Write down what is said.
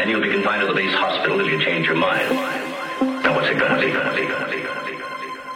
Then you'll be confined to the base hospital if you change your mind. Now what's it gonna be?